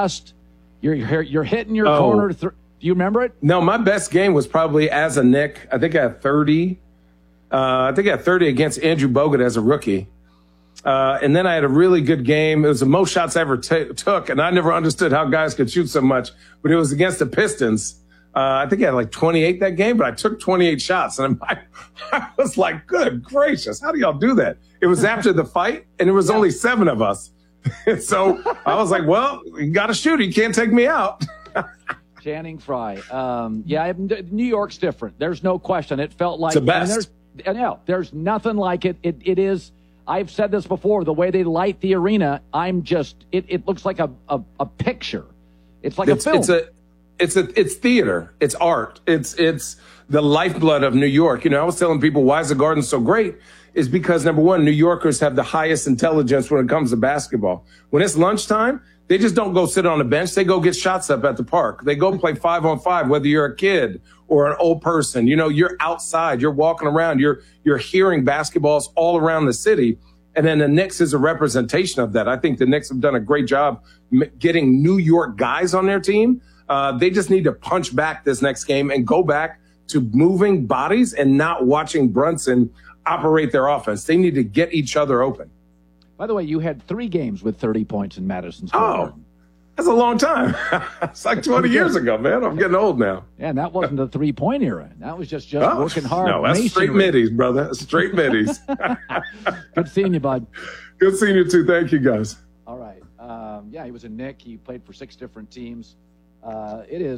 you're hitting your corner. Do you remember it? No, my best game was probably as a Knick. I think I had 30. I think I had 30 against Andrew Bogut as a rookie. And then I had a really good game. It was the most shots I ever took, and I never understood how guys could shoot so much. But it was against the Pistons. I think I had like 28 that game, but I took 28 shots. And I was like, good gracious, how do y'all do that? It was after the fight, and there was only 7 of us. So I was like, well, you got to shoot. You can't take me out. Channing Frye. New York's different. There's no question. It felt like it's the best. There's nothing like it. It is. I've said this before. The way they light the arena, it looks like a picture. It's like a film. It's theater. It's art. It's the lifeblood of New York. You know, I was telling people, why is the Garden so great? Is because, number one, New Yorkers have the highest intelligence when it comes to basketball. When it's lunchtime, they just don't go sit on the bench. They go get shots up at the park. They go play 5-on-5, whether you're a kid or an old person. You know, you're outside, you're walking around, you're hearing basketballs all around the city. And then the Knicks is a representation of that. I think the Knicks have done a great job getting New York guys on their team. They just need to punch back this next game and go back to moving bodies and not watching Brunson operate their offense. They need to get each other open. By the way, you had 3 games with 30 points in Madison Square Garden. That's a long time. It's like 20 years ago, man. I'm getting old now. Yeah, and that wasn't the 3-point era. That was just working hard. No, that's straight middies, brother. Straight middies. Good seeing you, bud. Good seeing you, too. Thank you, guys. All right. He was a Knick. He played for 6 different teams. It is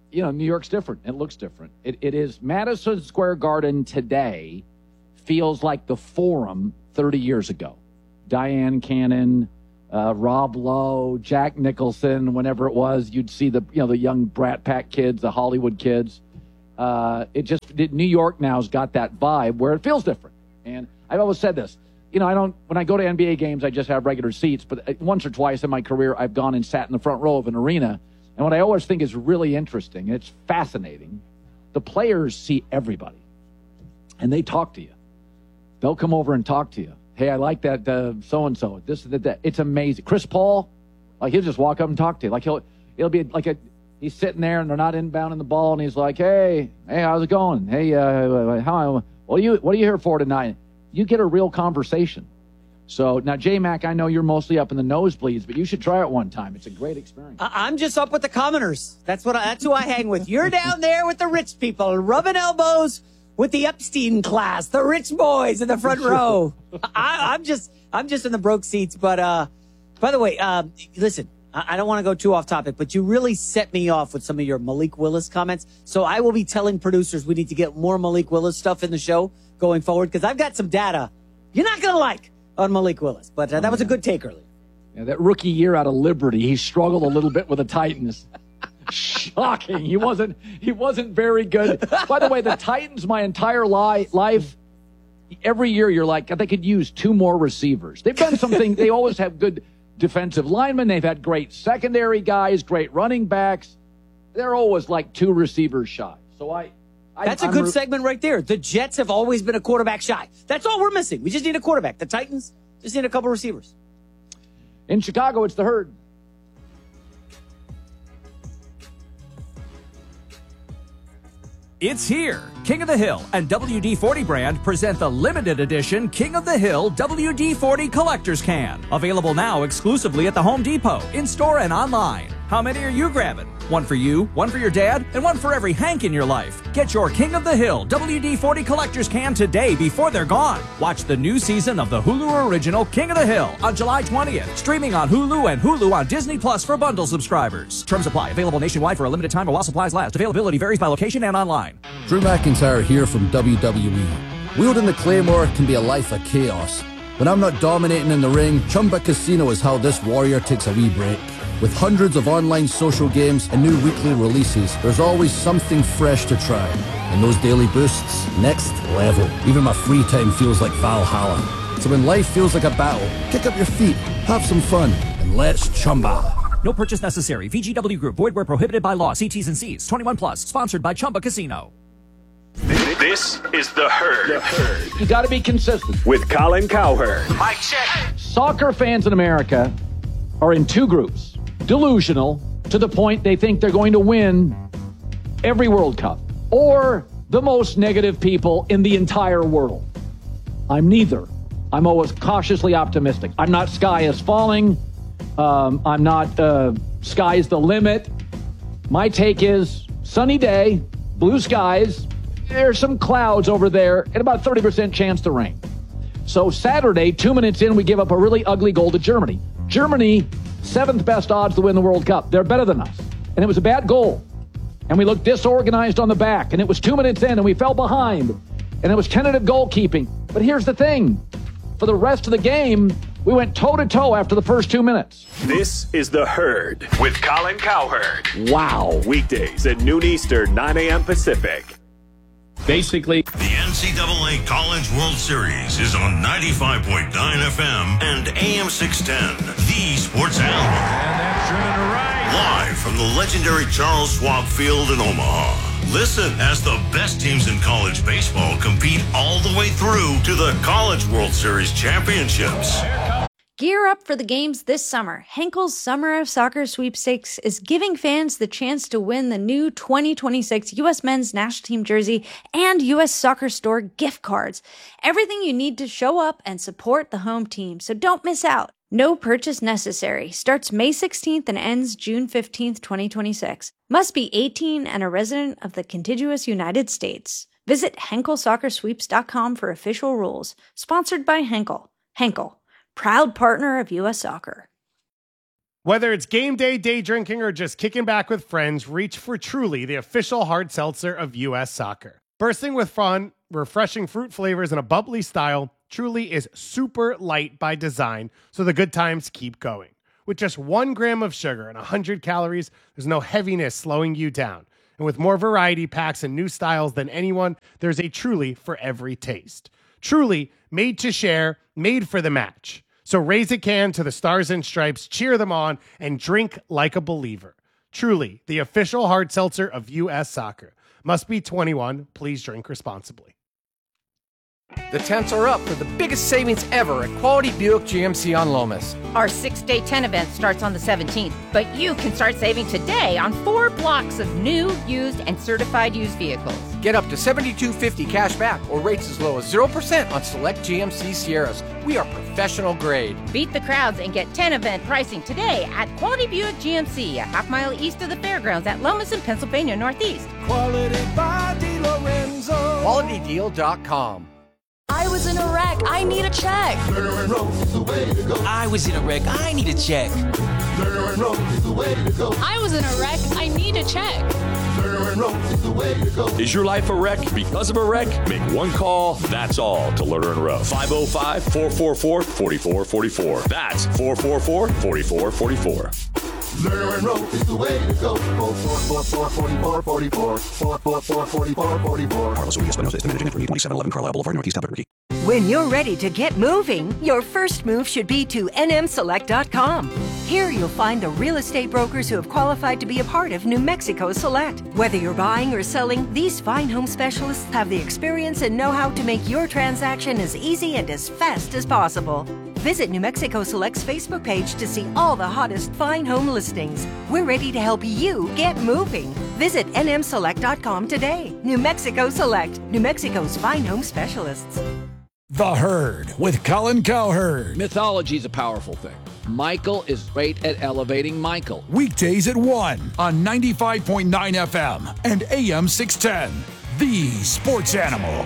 New York's different. It looks different. It is. Madison Square Garden today feels like the Forum 30 years ago. Diane Cannon, Rob Lowe, Jack Nicholson, whenever it was, you'd see the young Brat Pack kids, the Hollywood kids. New York now's got that vibe where it feels different. And I've always said this, when I go to NBA games, I just have regular seats, but once or twice in my career, I've gone and sat in the front row of an arena. And what I always think is really interesting, and it's fascinating, the players see everybody and they talk to you. They'll come over and talk to you. Hey, I like that so-and-so, this, that. It's amazing. Chris Paul, he'll just walk up and talk to you. It'll be he's sitting there and they're not inbounding the ball and he's like, hey, how's it going? Hey, what are you here for tonight? You get a real conversation. So now, J-Mac, I know you're mostly up in the nosebleeds, but you should try it one time. It's a great experience. I'm just up with the commoners. That's who I hang with. You're down there with the rich people, rubbing elbows with the Epstein class, the rich boys in the front row. I'm just in the broke seats. But by the way, listen, I don't want to go too off topic, but you really set me off with some of your Malik Willis comments. So I will be telling producers we need to get more Malik Willis stuff in the show going forward, because I've got some data you're not going to like on Malik Willis. But that was a good take earlier. Yeah, that rookie year out of Liberty, he struggled a little bit with the Titans. Shocking. He wasn't very good. By the way, the Titans, my entire life, every year you're like, they could use 2 more receivers. They've done something. They always have good defensive linemen. They've had great secondary guys, great running backs. They're always like 2 receivers shy. So that's a good segment right there. The Jets have always been a quarterback shy. That's all we're missing. We just need a quarterback. The Titans just need a couple receivers. In Chicago, it's the Herd. It's here. King of the Hill and WD-40 brand present the limited edition King of the Hill WD-40 Collector's Can. Available now exclusively at the Home Depot, in-store and online. How many are you grabbing? One for you, one for your dad, and one for every Hank in your life. Get your King of the Hill WD-40 Collector's Can today before they're gone. Watch the new season of the Hulu original King of the Hill on July 20th. Streaming on Hulu and Hulu on Disney Plus for bundle subscribers. Terms apply. Available nationwide for a limited time while supplies last. Availability varies by location and online. Drew McIntyre here from WWE. Wielding the Claymore can be a life of chaos. When I'm not dominating in the ring, Chumba Casino is how this warrior takes a wee break. With hundreds of online social games and new weekly releases, there's always something fresh to try. And those daily boosts, next level. Even my free time feels like Valhalla. So when life feels like a battle, kick up your feet, have some fun, and let's Chumba. No purchase necessary. VGW Group. Void where prohibited by law. See T's and C's. 21 plus. Sponsored by Chumba Casino. This is The Herd. You got to be consistent. With Colin Cowherd. Mike check. Soccer fans in America are in 2 groups. Delusional to the point they think they're going to win every World Cup, or the most negative people in the entire world. I'm neither. I'm always cautiously optimistic. I'm not sky is falling. I'm not sky's the limit. My take is sunny day, blue skies. There's some clouds over there and about 30% chance to rain. So Saturday, 2 minutes in, we give up a really ugly goal to Germany. Germany, 7th best odds to win the World Cup. They're better than us. And it was a bad goal. And we looked disorganized on the back. And it was 2 minutes in and we fell behind. And it was tentative goalkeeping. But here's the thing. For the rest of the game, we went toe-to-toe after the first 2 minutes. This is The Herd with Colin Cowherd. Wow. Weekdays at noon Eastern, 9 a.m. Pacific. Basically, the NCAA College World Series is on 95.9 FM and AM 610, the Sports Animal. And that's driven to right. Live from the legendary Charles Schwab Field in Omaha. Listen as the best teams in college baseball compete all the way through to the College World Series championships. Gear up for the games this summer. Henkel's Summer of Soccer Sweepstakes is giving fans the chance to win the new 2026 U.S. Men's National Team jersey and U.S. Soccer Store gift cards. Everything you need to show up and support the home team, so don't miss out. No purchase necessary. Starts May 16th and ends June 15th, 2026. Must be 18 and a resident of the contiguous United States. Visit HenkelSoccerSweeps.com for official rules. Sponsored by Henkel. Henkel, proud partner of U.S. Soccer. Whether it's game day, day drinking, or just kicking back with friends, reach for Truly, the official hard seltzer of U.S. Soccer. Bursting with fun, refreshing fruit flavors, and a bubbly style, Truly is super light by design, so the good times keep going. With just 1 gram of sugar and 100 calories, there's no heaviness slowing you down. And with more variety packs and new styles than anyone, there's a Truly for every taste. Truly, made to share, made for the match. So raise a can to the Stars and Stripes, cheer them on, and drink like a believer. Truly, the official hard seltzer of U.S. Soccer. Must be 21. Please drink responsibly. The tents are up for the biggest savings ever at Quality Buick GMC on Lomas. Our 6-day tent event starts on the 17th, but you can start saving today on 4 blocks of new, used, and certified used vehicles. Get up to $72.50 cash back or rates as low as 0% on select GMC Sierras. We are professional grade. Beat the crowds and get tent event pricing today at Quality Buick GMC, a half-mile east of the fairgrounds at Lomas in Pennsylvania Northeast. Quality by DeLorenzo. QualityDeal.com. I was in a wreck. I need a check. Lerner and Rose is the way to go. I was in a wreck. I need a check. Lerner and Rose is the way to go. I was in a wreck. I need a check. Lerner and Rose is the way to go. Is your life a wreck because of a wreck? Make one call, that's all, to Lerner and Rowe. 505-444-4444. That's 444-4444. Lerner and Rose is the way to go. 444-4444. 444-4444. Carlos Urias Espinosa, estimated agent for 2711 Carlisle Boulevard, Northeast Albuquerque. When you're ready to get moving, your first move should be to nmselect.com. Here you'll find the real estate brokers who have qualified to be a part of New Mexico Select. Whether you're buying or selling, these fine home specialists have the experience and know-how to make your transaction as easy and as fast as possible. Visit New Mexico Select's Facebook page to see all the hottest fine home listings. We're ready to help you get moving. Visit nmselect.com today. New Mexico Select, New Mexico's fine home specialists. The Herd with Colin Cowherd. Mythology is a powerful thing. Michael is great at elevating Michael. Weekdays at 1 on 95.9 FM and AM 610. The Sports Animal.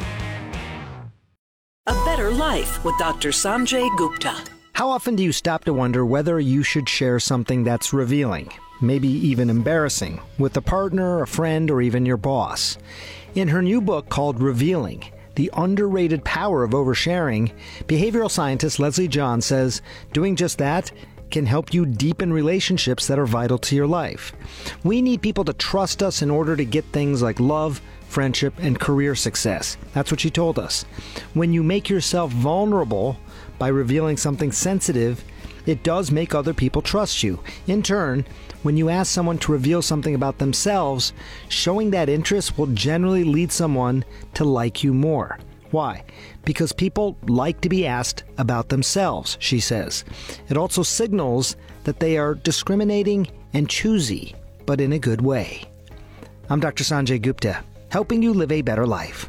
A Better Life with Dr. Sanjay Gupta. How often do you stop to wonder whether you should share something that's revealing, maybe even embarrassing, with a partner, a friend, or even your boss? In her new book called Revealing, The Underrated Power of Oversharing, behavioral scientist Leslie John says doing just that can help you deepen relationships that are vital to your life. We need people to trust us in order to get things like love, friendship, and career success. That's what she told us. When you make yourself vulnerable by revealing something sensitive, it does make other people trust you. In turn, when you ask someone to reveal something about themselves, showing that interest will generally lead someone to like you more. Why? Because people like to be asked about themselves, she says. It also signals that they are discriminating and choosy, but in a good way. I'm Dr. Sanjay Gupta, helping you live a better life.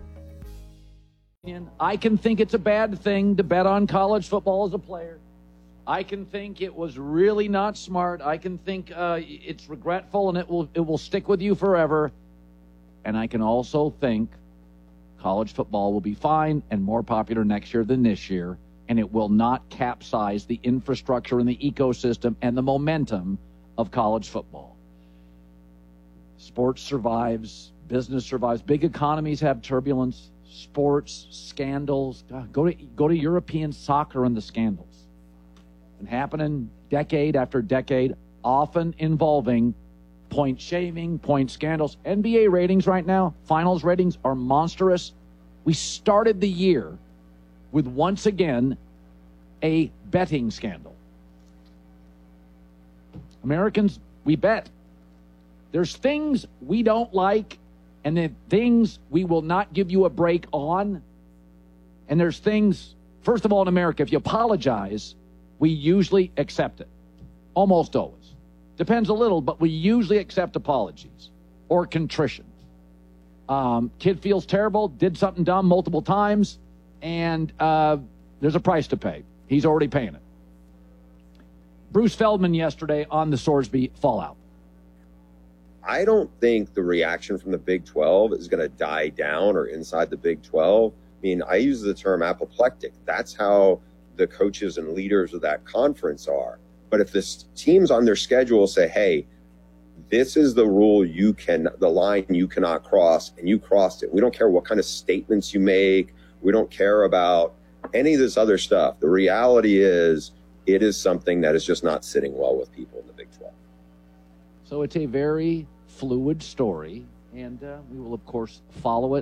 I can think it's a bad thing to bet on college football as a player. I can think it was really not smart. I can think it's regretful and it will stick with you forever. And I can also think college football will be fine and more popular next year than this year, and it will not capsize the infrastructure and the ecosystem and the momentum of college football. Sports survives, business survives, big economies have turbulence, sports, scandals. God, go to European soccer and the scandals. Been happening decade after decade, often involving point shaving, point scandals. NBA ratings right now, finals ratings are monstrous. We started the year with, once again, a betting scandal. Americans, we bet. There's things we don't like, and then things we will not give you a break on. And there's things, first of all, in America, if you apologize, we usually accept it. Almost always. Depends a little, but we usually accept apologies or contrition. Kid feels terrible, did something dumb multiple times, and there's a price to pay. He's already paying it. Bruce Feldman yesterday on the Sorsby fallout. I don't think the reaction from the Big 12 is going to die down or inside the Big 12. I mean, I use the term apoplectic. That's how the coaches and leaders of that conference are. But if the teams on their schedule say, hey, this is the rule the line you cannot cross, and you crossed it. We don't care what kind of statements you make. We don't care about any of this other stuff. The reality is it is something that is just not sitting well with people in the Big 12. So it's a very fluid story, and we will, of course, follow it